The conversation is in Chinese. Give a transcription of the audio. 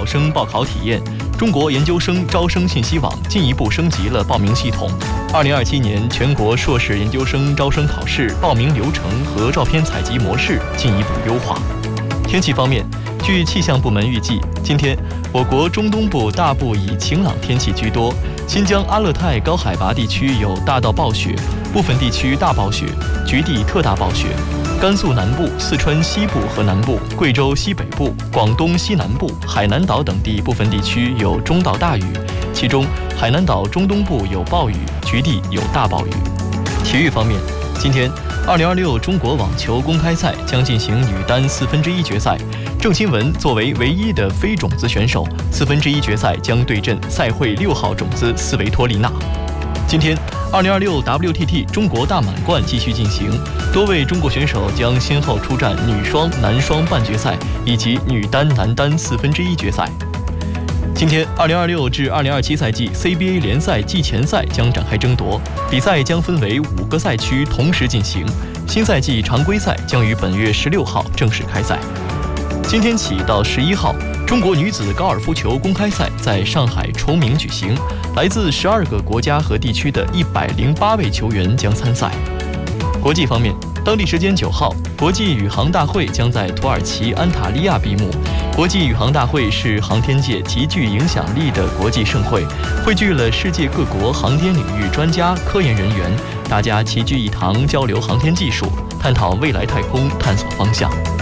考生报考体验，中国研究生招生信息网进一步升级了报名系统。2027年全国硕士研究生招生考试报名流程和照片采集模式进一步优化。天气方面，据气象部门预计，今天我国中东部大部以晴朗天气居多，新疆阿勒泰高海拔地区有大到暴雪，部分地区大暴雪，局地特大暴雪。甘肃南部、四川西部和南部、贵州西北部、广东西南部、海南岛等地部分地区有中到大雨，其中海南岛中东部有暴雨，局地有大暴雨。体育方面，今天2026中国网球公开赛将进行女单1/4决赛，郑钦文作为唯一的非种子选手，1/4决赛将对阵赛会6号种子斯维托利娜。今天2026 WTT 中国大满贯继续进行，多位中国选手将先后出战女双、男双半决赛以及女单、男单1/4决赛。今天2026至2027赛季 CBA 联赛季前赛将展开争夺，比赛将分为5个赛区同时进行，新赛季常规赛将于本月16号正式开赛。今天起到11号，中国女子高尔夫球公开赛在上海崇明举行，来自12个国家和地区的108位球员将参赛。国际方面，当地时间9号，国际宇航大会将在土耳其安塔利亚闭幕。国际宇航大会是航天界极具影响力的国际盛会，汇聚了世界各国航天领域专家、科研人员，大家齐聚一堂，交流航天技术，探讨未来太空探索方向。